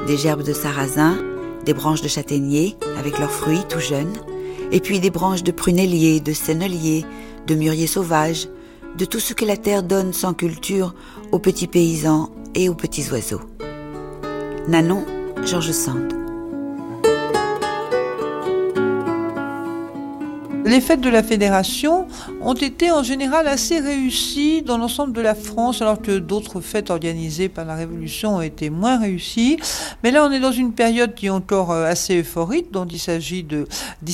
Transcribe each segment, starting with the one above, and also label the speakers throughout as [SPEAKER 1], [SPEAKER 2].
[SPEAKER 1] des gerbes de sarrasin, des branches de châtaignier avec leurs fruits tout jeunes, et puis des branches de prunellier, de sennelier, de mûrier sauvage, de tout ce que la terre donne sans culture aux petits paysans et aux petits oiseaux. Nanon, George Sand.
[SPEAKER 2] Les fêtes de la Fédération ont été en général assez réussies dans l'ensemble de la France, alors que d'autres fêtes organisées par la Révolution ont été moins réussies. Mais là, on est dans une période qui est encore assez euphorique, dont il s'agit de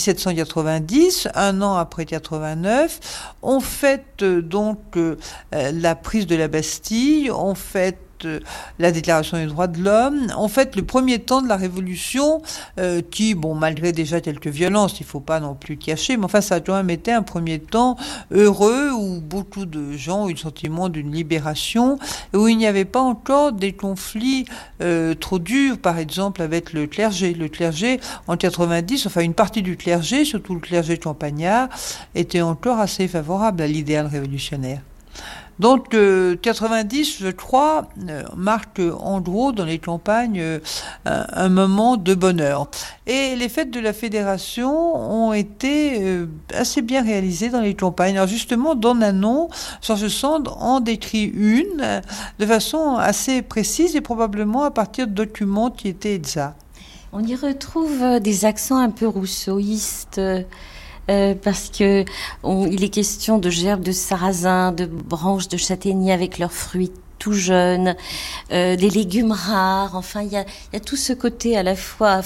[SPEAKER 2] 1790, un an après 89. On fête donc la prise de la Bastille, on fête la Déclaration des droits de l'homme, en fait le premier temps de la Révolution qui, bon, malgré déjà quelques violences, il ne faut pas non plus cacher, mais enfin ça a quand même été un premier temps heureux où beaucoup de gens ont eu le sentiment d'une libération, où il n'y avait pas encore des conflits trop durs, par exemple avec le clergé. Le clergé en 90, enfin une partie du clergé, surtout le clergé campagnard, était encore assez favorable à l'idéal révolutionnaire. Donc 90, je crois, marque en gros dans les campagnes un moment de bonheur. Et les fêtes de la Fédération ont été assez bien réalisées dans les campagnes. Alors justement, dans Nanon, George Sand en décrit une de façon assez précise et probablement à partir de documents qui étaient exacts.
[SPEAKER 3] On y retrouve des accents un peu rousseauistes. Parce que il est question de gerbes de sarrasin, de branches de châtaignier avec leurs fruits tout jeunes, des légumes rares. Enfin, il y a tout ce côté à la fois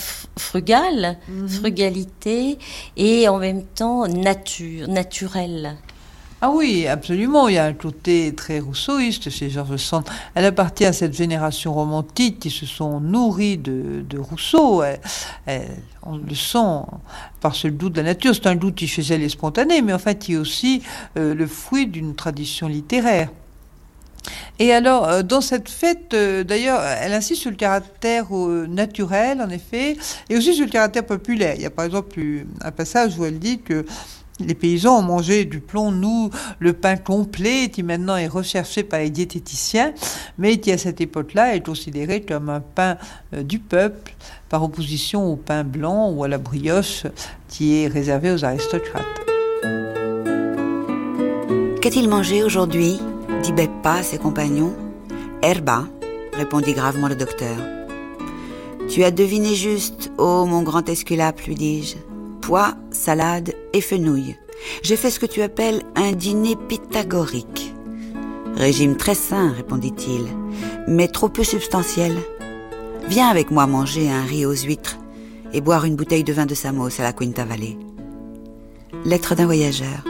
[SPEAKER 3] frugalité, et en même temps naturel.
[SPEAKER 2] Ah oui, absolument, il y a un côté très rousseauiste chez George Sand. Elle appartient à cette génération romantique qui se sont nourris de Rousseau. On le sent par ce goût de la nature. C'est un goût qui chez elle est spontané, mais en fait qui est aussi le fruit d'une tradition littéraire. Et alors, dans cette fête, d'ailleurs, elle insiste sur le caractère naturel, en effet, et aussi sur le caractère populaire. Il y a par exemple un passage où elle dit que les paysans ont mangé du plomb, nous, le pain complet, qui maintenant est recherché par les diététiciens, mais qui à cette époque-là est considéré comme un pain du peuple, par opposition au pain blanc ou à la brioche, qui est réservé aux aristocrates.
[SPEAKER 1] Qu'a-t-il mangé aujourd'hui ? Dit Beppa à ses compagnons. Herba, répondit gravement le docteur. Tu as deviné juste, ô mon grand Esculape, lui dis-je. Pois, salade et fenouil. J'ai fait ce que tu appelles un dîner pythagorique. Régime très sain, répondit-il, mais trop peu substantiel. Viens avec moi manger un riz aux huîtres et boire une bouteille de vin de Samos à la Quinta Valley. Lettre d'un voyageur.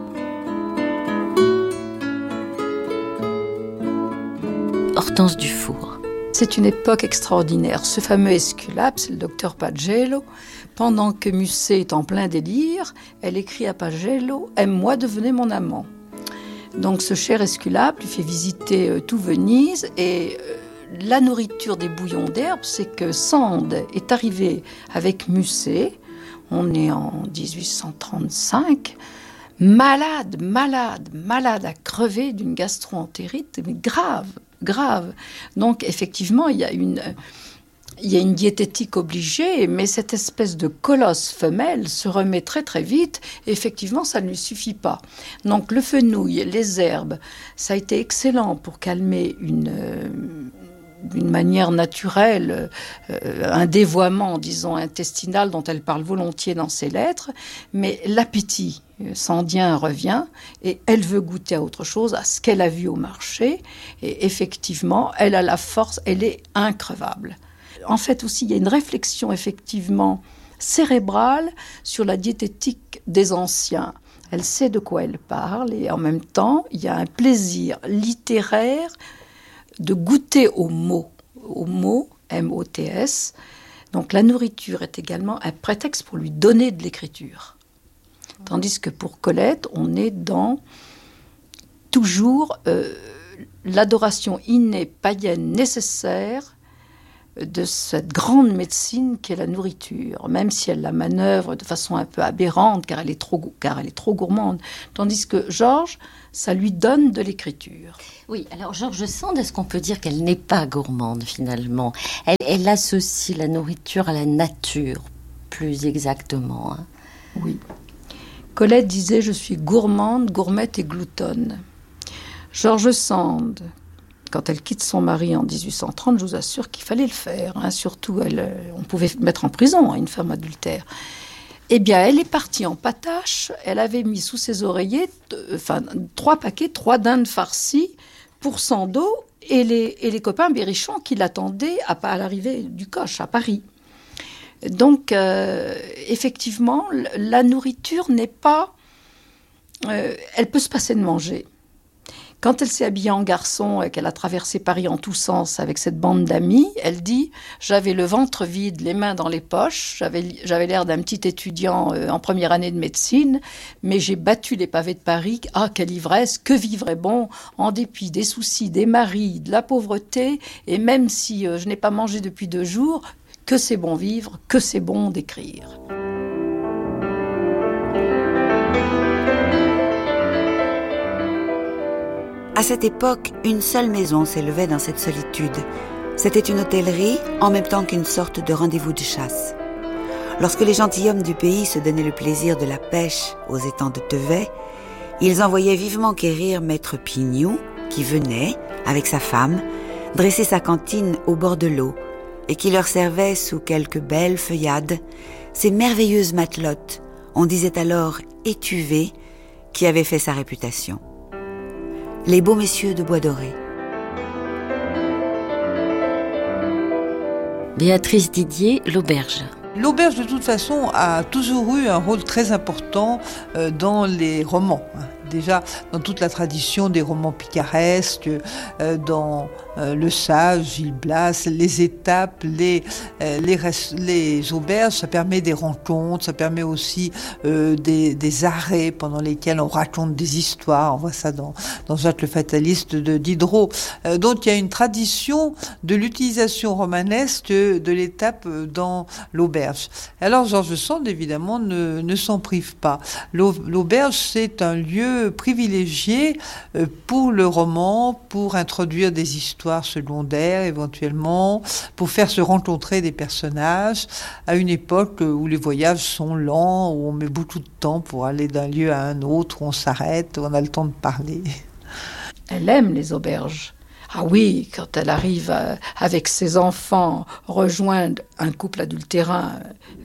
[SPEAKER 3] Hortense Dufour.
[SPEAKER 4] C'est une époque extraordinaire. Ce fameux Esculape, c'est le docteur Pagello. Pendant que Musset est en plein délire, elle écrit à Pagello « Aime-moi, devenez mon amant ». Donc ce cher Esculape lui fait visiter tout Venise et la nourriture des bouillons d'herbe, c'est que Sand est arrivé avec Musset, on est en 1835, malade à crever d'une gastro-entérite, mais grave. Donc effectivement, il y a une diététique obligée, mais cette espèce de colosse femelle se remet très très vite. Et effectivement, ça ne lui suffit pas. Donc le fenouil, les herbes, ça a été excellent pour calmer d'une manière naturelle, un dévoiement, disons, intestinal dont elle parle volontiers dans ses lettres, mais l'appétit sandien revient et elle veut goûter à autre chose, à ce qu'elle a vu au marché, et effectivement, elle a la force, elle est increvable. En fait aussi, il y a une réflexion effectivement cérébrale sur la diététique des anciens. Elle sait de quoi elle parle et en même temps, il y a un plaisir littéraire de goûter aux mots, M-O-T-S. Donc la nourriture est également un prétexte pour lui donner de l'écriture. Tandis que pour Colette, on est dans toujours l'adoration innée païenne nécessaire de cette grande médecine qu'est la nourriture, même si elle la manœuvre de façon un peu aberrante, car elle est trop gourmande. Tandis que Georges, ça lui donne de l'écriture.
[SPEAKER 3] Oui, alors George Sand, est-ce qu'on peut dire qu'elle n'est pas gourmande finalement ? Elle associe la nourriture à la nature, plus exactement. Hein.
[SPEAKER 4] Oui. Colette disait « Je suis gourmande, gourmette et gloutonne ». George Sand, quand elle quitte son mari en 1830, je vous assure qu'il fallait le faire. Hein. Surtout, on pouvait mettre en prison une femme adultère. Eh bien, elle est partie en patache. Elle avait mis sous ses oreillers 3 paquets, 3 dindes farcies pour 100 d'eau et les copains berrichons qui l'attendaient à l'arrivée du coche à Paris. Donc, effectivement, la nourriture n'est pas... elle peut se passer de manger. Quand elle s'est habillée en garçon et qu'elle a traversé Paris en tous sens avec cette bande d'amis, elle dit « J'avais le ventre vide, les mains dans les poches, j'avais l'air d'un petit étudiant en première année de médecine, mais j'ai battu les pavés de Paris. Ah, quelle ivresse, que vivre est bon, en dépit des soucis, des maris, de la pauvreté, et même si je n'ai pas mangé depuis 2 jours, que c'est bon vivre, que c'est bon d'écrire. »
[SPEAKER 1] À cette époque, une seule maison s'élevait dans cette solitude. C'était une hôtellerie, en même temps qu'une sorte de rendez-vous de chasse. Lorsque les gentilshommes du pays se donnaient le plaisir de la pêche aux étangs de Tevet, ils envoyaient vivement quérir maître Pignou, qui venait, avec sa femme, dresser sa cantine au bord de l'eau, et qui leur servait sous quelques belles feuillades ces merveilleuses matelotes, on disait alors étuvées, qui avaient fait sa réputation. Les beaux messieurs de Bois-Doré.
[SPEAKER 3] Béatrice Didier, l'auberge.
[SPEAKER 2] L'auberge, de toute façon, a toujours eu un rôle très important dans les romans. Déjà, dans toute la tradition des romans picaresques, dans Le Sage, Gil Blas, les étapes, les auberges, ça permet des rencontres, ça permet aussi des arrêts pendant lesquels on raconte des histoires. On voit ça dans Jacques le Fataliste de Diderot. Donc, il y a une tradition de l'utilisation romanesque de l'étape dans l'auberge. Alors, George Sand, évidemment, ne s'en prive pas. L'auberge, c'est un lieu privilégié pour le roman, pour introduire des histoires secondaires éventuellement, pour faire se rencontrer des personnages à une époque où les voyages sont lents, où on met beaucoup de temps pour aller d'un lieu à un autre, où on s'arrête, où on a le temps de parler.
[SPEAKER 4] Elle aime les auberges. Ah oui, quand elle arrive avec ses enfants rejoindre un couple adultérin,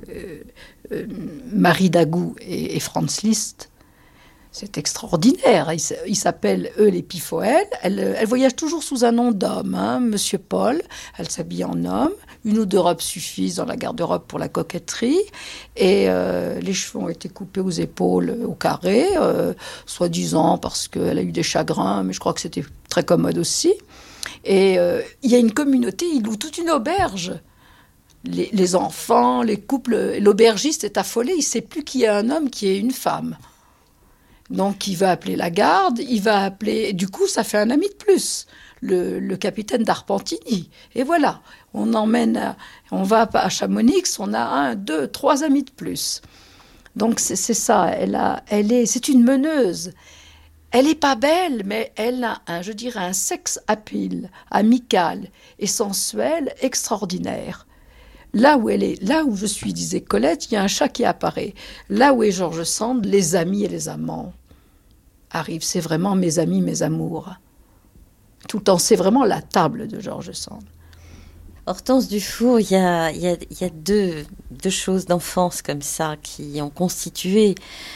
[SPEAKER 4] Marie Dagou et Franz Liszt, c'est extraordinaire. Ils s'appellent, eux, les Pifoel. Elle voyage toujours sous un nom d'homme, hein, Monsieur Paul. Elle s'habille en homme. 1 ou 2 robes suffisent dans la garde-robe pour la coquetterie. Et les cheveux ont été coupés aux épaules au carré, soi-disant parce qu'elle a eu des chagrins, mais je crois que c'était très commode aussi. Et il y a une communauté, ils louent toute une auberge. Les enfants, les couples, l'aubergiste est affolé. Il ne sait plus qui est un homme, qui est une femme. Donc, il va appeler la garde, il va appeler... Du coup, ça fait un ami de plus, le capitaine d'Arpentini. Et voilà, on va à Chamonix, on a 1, 2, 3 amis de plus. Donc, c'est ça, c'est une meneuse. Elle n'est pas belle, mais elle a un sex appeal amical et sensuel extraordinaire. Là où elle est, là où je suis, disait Colette, il y a un chat qui apparaît. Là où est George Sand, les amis et les amants arrivent. C'est vraiment mes amis, mes amours. Tout le temps, c'est vraiment la table de George Sand.
[SPEAKER 3] Hortense Dufour, il y a 2 choses d'enfance comme ça qui ont constitué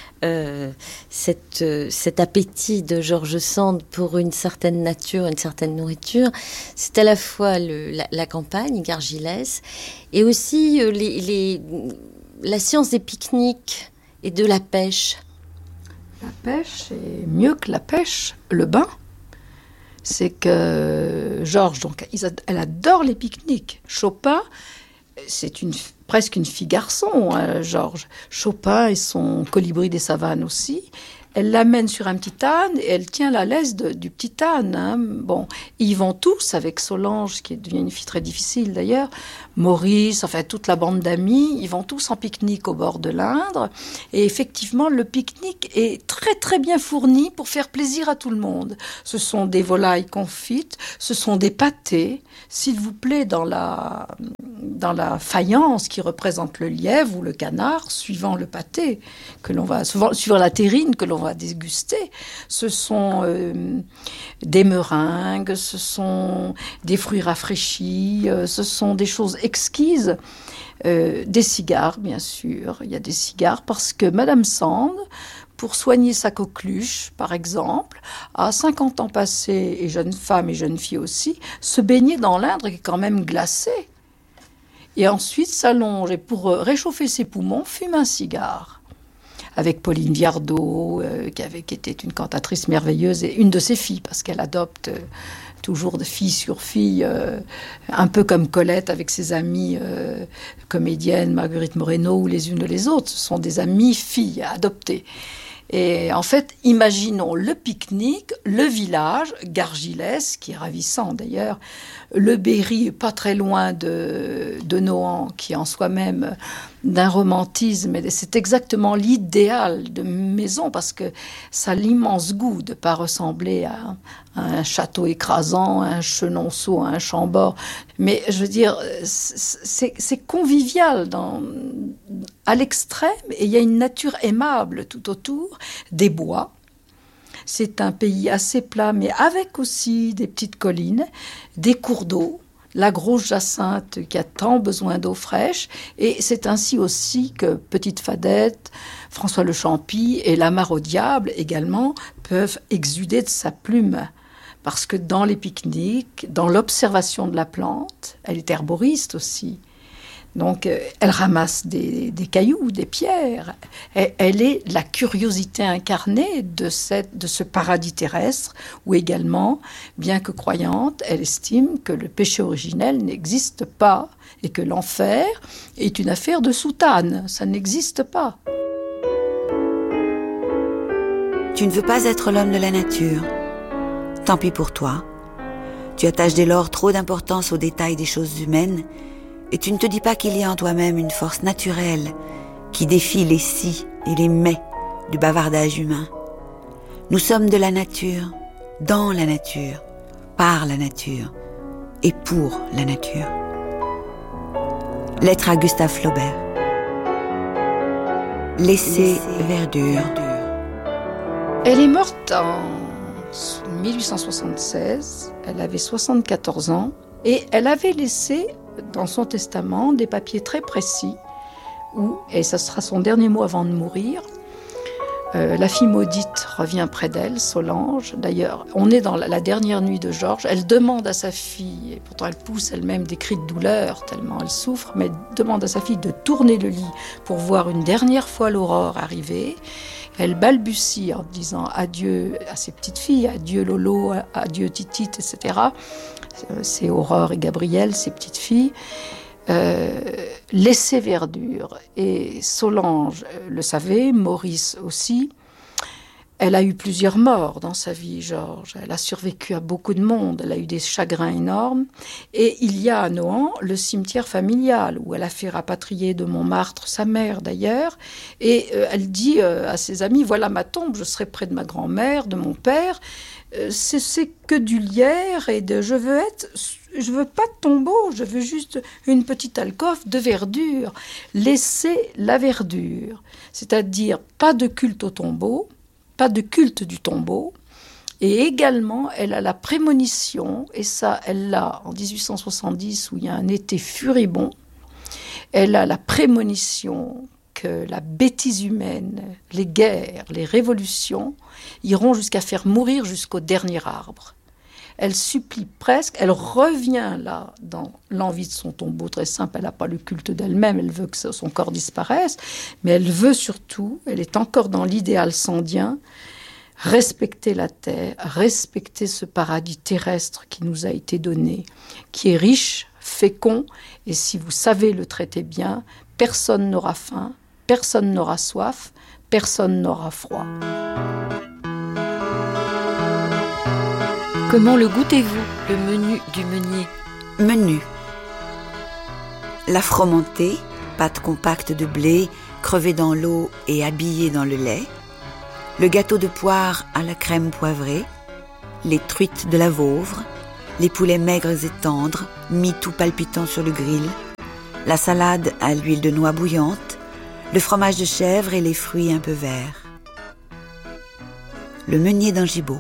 [SPEAKER 3] cet appétit de George Sand pour une certaine nature, une certaine nourriture. C'est à la fois la campagne gargilesse et aussi la science des pique-niques et de la pêche.
[SPEAKER 4] La pêche est mieux que la pêche, le bain. C'est que Georges, donc, elle adore les pique-niques. Chopin, c'est presque une fille garçon, hein, Georges. Chopin et son Colibri des savanes aussi. Elle l'amène sur un petit âne et elle tient la laisse du petit âne. Hein. Bon, ils vont tous avec Solange, qui devient une fille très difficile d'ailleurs, Maurice, enfin toute la bande d'amis, ils vont tous en pique-nique au bord de l'Indre. Et effectivement, le pique-nique est très très bien fourni pour faire plaisir à tout le monde. Ce sont des volailles confites, ce sont des pâtés. S'il vous plaît, dans la faïence qui représente le lièvre ou le canard, suivant le pâté que l'on va, suivant la terrine que l'on va déguster, ce sont des meringues, ce sont des fruits rafraîchis, ce sont des choses exquises, des cigares bien sûr. Il y a des cigares parce que Madame Sand, pour soigner sa coqueluche, par exemple, à 50 ans passés, et jeune femme et jeune fille aussi, se baignait dans l'Indre qui est quand même glacé. Et ensuite s'allonge et pour réchauffer ses poumons, fume un cigare. Avec Pauline Viardot, qui était une cantatrice merveilleuse, et une de ses filles, parce qu'elle adopte toujours de fille sur fille, un peu comme Colette avec ses amies comédiennes, Marguerite Moreno ou les unes les autres. Ce sont des amies filles adoptées. Et en fait, imaginons le pique-nique, le village, Gargilès, qui est ravissant d'ailleurs, le Berry, pas très loin de Nohant, qui est en soi-même d'un romantisme, et c'est exactement l'idéal de maison, parce que ça a l'immense goût de ne pas ressembler à un château écrasant, à un Chenonceau, à un Chambord. Mais je veux dire, c'est convivial à l'extrême, et il y a une nature aimable tout autour, des bois. C'est un pays assez plat, mais avec aussi des petites collines, des cours d'eau, la grosse Jacinthe qui a tant besoin d'eau fraîche. Et c'est ainsi aussi que Petite Fadette, François Le Champy et la Mare au Diable également peuvent exuder de sa plume. Parce que dans les pique-niques, dans l'observation de la plante, elle est herboriste aussi. Donc, elle ramasse des cailloux, des pierres. Elle est la curiosité incarnée de ce paradis terrestre, où également, bien que croyante, elle estime que le péché originel n'existe pas et que l'enfer est une affaire de soutane. Ça n'existe pas.
[SPEAKER 1] Tu ne veux pas être l'homme de la nature. Tant pis pour toi. Tu attaches dès lors trop d'importance aux détails des choses humaines, et tu ne te dis pas qu'il y a en toi-même une force naturelle qui défie les si et les mais du bavardage humain. Nous sommes de la nature, dans la nature, par la nature et pour la nature. Lettre à Gustave Flaubert. Laissez verdure.
[SPEAKER 4] Elle est morte en 1876, elle avait 74 ans, et elle avait laissé dans son testament des papiers très précis, et ça sera son dernier mot avant de mourir, la fille maudite revient près d'elle, Solange. D'ailleurs, on est dans la dernière nuit de Georges, elle demande à sa fille, et pourtant elle pousse elle-même des cris de douleur, tellement elle souffre, mais elle demande à sa fille de tourner le lit pour voir une dernière fois l'aurore arriver. Elle balbutie en disant adieu à ses petites filles, adieu Lolo, adieu Titite, etc. C'est Aurore et Gabrielle, ses petites filles. Laissez verdure. Et Solange le savait, Maurice aussi. Elle a eu plusieurs morts dans sa vie, Georges. Elle a survécu à beaucoup de monde. Elle a eu des chagrins énormes. Et il y a à Nohant le cimetière familial, où elle a fait rapatrier de Montmartre sa mère, d'ailleurs. Et elle dit à ses amis, voilà ma tombe, je serai près de ma grand-mère, de mon père. C'est que du lierre et je veux pas de tombeau, je veux juste une petite alcôve de verdure. Laissez la verdure. C'est-à-dire pas de culte au tombeau, pas de culte du tombeau, et également elle a la prémonition, et ça elle l'a en 1870 où il y a un été furibond, elle a la prémonition que la bêtise humaine, les guerres, les révolutions iront jusqu'à faire mourir jusqu'au dernier arbre. Elle supplie presque, elle revient là dans l'envie de son tombeau très simple, elle n'a pas le culte d'elle-même, elle veut que son corps disparaisse, mais elle veut surtout, elle est encore dans l'idéal sandien, respecter la terre, respecter ce paradis terrestre qui nous a été donné, qui est riche, fécond, et si vous savez le traiter bien, personne n'aura faim, personne n'aura soif, personne n'aura froid.
[SPEAKER 3] Comment le goûtez-vous, le menu du meunier ?
[SPEAKER 1] Menu. La fromentée, pâte compacte de blé, crevée dans l'eau et habillée dans le lait. Le gâteau de poire à la crème poivrée. Les truites de la Vauvre. Les poulets maigres et tendres, mis tout palpitant sur le grill. La salade à l'huile de noix bouillante. Le fromage de chèvre et les fruits un peu verts. Le meunier d'un gibeau.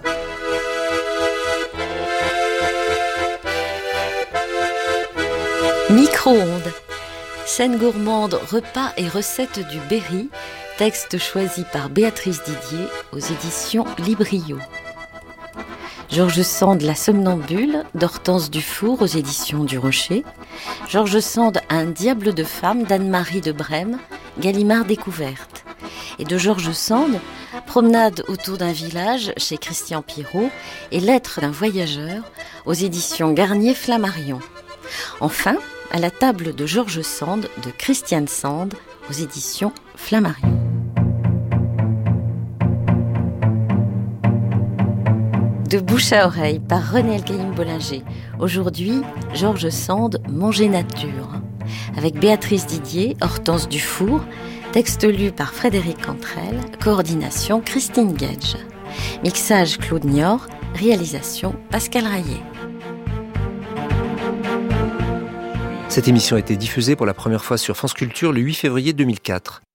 [SPEAKER 3] Micro-ondes. Scène gourmande, repas et recettes du Berry. Texte choisi par Béatrice Didier aux éditions Librio. George Sand, La somnambule, d'Hortense Dufour aux éditions du Rocher. George Sand, Un diable de femme, d'Anne-Marie de Brême, Gallimard Découverte. Et de George Sand, Promenade autour d'un village chez Christian Pirot et Lettres d'un voyageur aux éditions Garnier-Flammarion. Enfin, À la table de George Sand de Christiane Sand aux éditions Flammarion. De bouche à oreille par René Elkaïm-Bollinger. Aujourd'hui, George Sand, Manger nature. Avec Béatrice Didier, Hortense Dufour, texte lu par Frédéric Cantrel, coordination Christine Gage. Mixage Claude Niort, réalisation Pascal Rayet.
[SPEAKER 5] Cette émission a été diffusée pour la première fois sur France Culture le 8 février 2004.